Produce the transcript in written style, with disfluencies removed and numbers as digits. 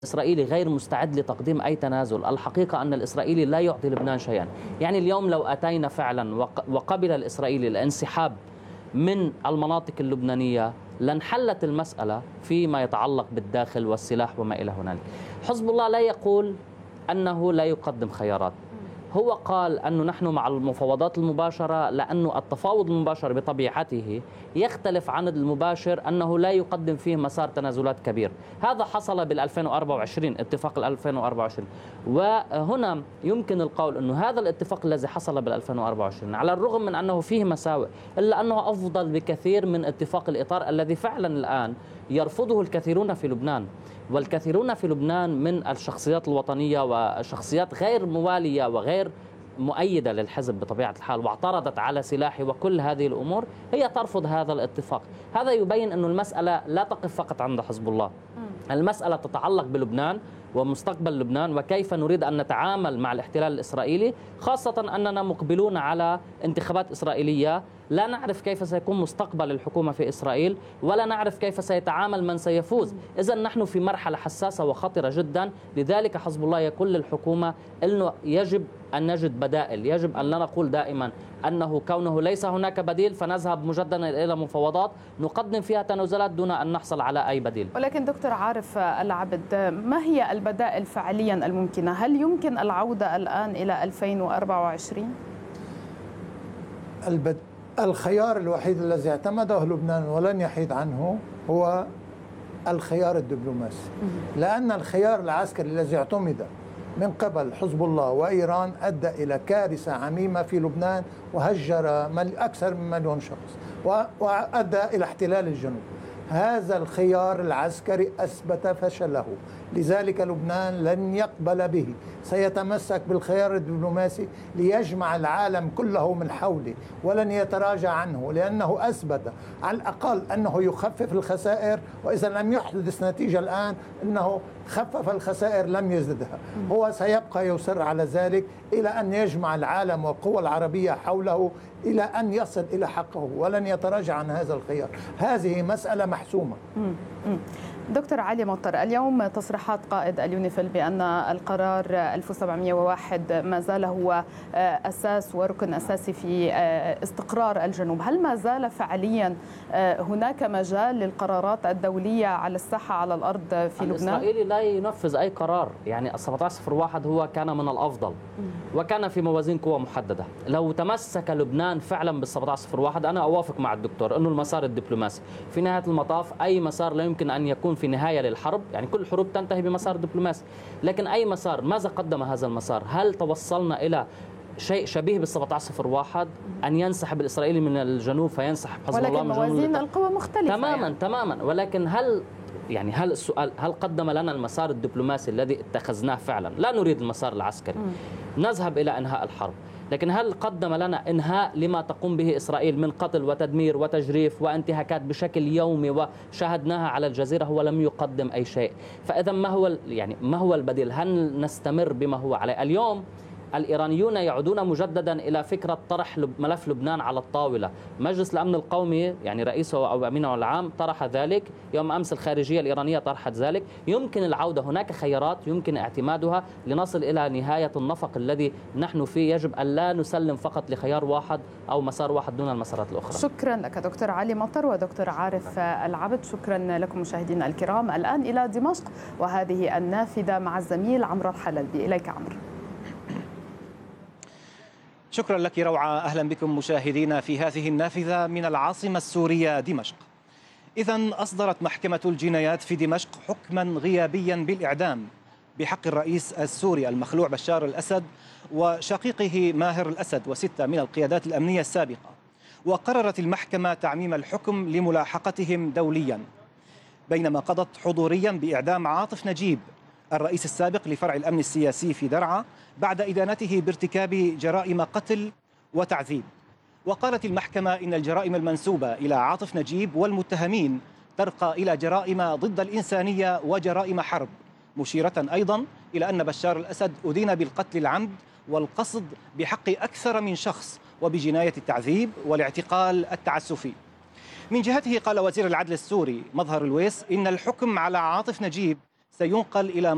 الإسرائيلي غير مستعد لتقديم أي تنازل. الحقيقة أن الإسرائيلي لا يعطي لبنان شيئا. يعني اليوم لو أتينا فعلا وقبل الإسرائيلي الانسحاب من المناطق اللبنانية لانحلت المسألة فيما يتعلق بالداخل والسلاح وما إلى هنالك. حزب الله لا يقول أنه لا يقدم خيارات، هو قال أنه نحن مع المفاوضات المباشرة، لأنه التفاوض المباشر بطبيعته يختلف عن المباشر أنه لا يقدم فيه مسار تنازلات كبير. هذا حصل بال2024 اتفاق 2024. وهنا يمكن القول أنه هذا الاتفاق الذي حصل بال2024 على الرغم من أنه فيه مساوئ إلا أنه أفضل بكثير من اتفاق الإطار الذي فعلا الآن يرفضه الكثيرون في لبنان. والكثيرون في لبنان من الشخصيات الوطنية وشخصيات غير موالية وغير مؤيدة للحزب بطبيعة الحال واعترضت على سلاحه وكل هذه الأمور هي ترفض هذا الاتفاق. هذا يبين أن المسألة لا تقف فقط عند حزب الله، المسألة تتعلق بلبنان ومستقبل لبنان وكيف نريد أن نتعامل مع الاحتلال الإسرائيلي، خاصة أننا مقبلون على انتخابات إسرائيلية. لا نعرف كيف سيكون مستقبل الحكومة في إسرائيل ولا نعرف كيف سيتعامل من سيفوز. إذن نحن في مرحلة حساسة وخطرة جدا. لذلك حزب الله يقول للحكومة أنه يجب أن نجد بدائل، يجب أن لا نقول دائما أنه كونه ليس هناك بديل فنذهب مجددا إلى مفاوضات نقدم فيها تنازلات دون أن نحصل على أي بديل. ولكن دكتور عارف العبد، ما هي البدائل فعليا الممكنة؟ هل يمكن العودة الآن إلى 2024؟ الخيار الوحيد الذي اعتمده لبنان ولن يحيد عنه هو الخيار الدبلوماسي، لأن الخيار العسكري الذي اعتمد من قبل حزب الله وإيران أدى إلى كارثة عميمة في لبنان وهجر أكثر من 1,000,000 شخص وأدى إلى احتلال الجنوب. هذا الخيار العسكري أثبت فشله، لذلك لبنان لن يقبل به، سيتمسك بالخيار الدبلوماسي ليجمع العالم كله من حوله ولن يتراجع عنه، لأنه أثبت على الأقل أنه يخفف الخسائر، وإذا لم يحدث نتيجة الآن أنه خفف الخسائر لم يزدها. هو سيبقى يصر على ذلك إلى أن يجمع العالم والقوى العربية حوله إلى أن يصل إلى حقه، ولن يتراجع عن هذا الخيار. هذه مسألة محسومة. دكتور علي مطر، اليوم تصريحات قائد اليونيفيل بأن القرار 1701 ما زال هو أساس وركن أساسي في استقرار الجنوب. هل ما زال فعليا هناك مجال للقرارات الدولية على الساحة على الأرض في لبنان؟ الإسرائيلي لا ينفذ أي قرار. يعني 1701 هو كان من الأفضل وكان في موازين قوى محددة. لو تمسك لبنان فعلا بال 1701 أنا أوافق مع الدكتور أنه المسار الدبلوماسي في نهاية المطاف أي مسار لا يمكن أن يكون في نهاية للحرب. يعني كل الحروب تنتهي بمسار دبلوماسي، لكن أي مسار ماذا قدم هذا المسار؟ هل توصلنا إلى شيء شبيه بال 1701 أن ينسحب الإسرائيلي من الجنوب فينسحب حزب الله من الجنوب؟ ولكن موازين القوى مختلفة تماما. ولكن هل السؤال هل قدم لنا المسار الدبلوماسي الذي اتخذناه فعلا؟ لا نريد المسار العسكري، نذهب إلى إنهاء الحرب، لكن هل قدم لنا إنهاء لما تقوم به إسرائيل من قتل وتدمير وتجريف وانتهاكات بشكل يومي وشاهدناها على الجزيرة؟ هو لم يقدم أي شيء. فإذا ما هو البديل؟ هل نستمر بما هو عليه؟ اليوم الإيرانيون يعودون مجددا إلى فكرة طرح ملف لبنان على الطاولة. مجلس الأمن القومي يعني رئيسه أو أمينه العام طرح ذلك، يوم أمس الخارجية الإيرانية طرحت ذلك. يمكن العودة، هناك خيارات يمكن اعتمادها لنصل إلى نهاية النفق الذي نحن فيه. يجب أن لا نسلم فقط لخيار واحد أو مسار واحد دون المسارات الأخرى. شكرا لك دكتور علي مطر ودكتور عارف العبد. شكرا لكم مشاهدينا الكرام. الآن إلى دمشق وهذه النافذة مع الزميل عمرو الحلبي. إليك عمرو. شكرا لك روعة. أهلا بكم مشاهدينا في هذه النافذة من العاصمة السورية دمشق. إذن أصدرت محكمة الجنايات في دمشق حكما غيابيا بالإعدام بحق الرئيس السوري المخلوع بشار الأسد وشقيقه ماهر الأسد وستة من القيادات الأمنية السابقة. وقررت المحكمة تعميم الحكم لملاحقتهم دوليا، بينما قضت حضوريا بإعدام عاطف نجيب الرئيس السابق لفرع الأمن السياسي في درعا بعد إدانته بارتكاب جرائم قتل وتعذيب. وقالت المحكمة إن الجرائم المنسوبة إلى عاطف نجيب والمتهمين ترقى إلى جرائم ضد الإنسانية وجرائم حرب، مشيرة أيضا إلى أن بشار الأسد أدين بالقتل العمد والقصد بحق أكثر من شخص وبجناية التعذيب والاعتقال التعسفي. من جهته قال وزير العدل السوري مظهر الويس إن الحكم على عاطف نجيب سينقل إلى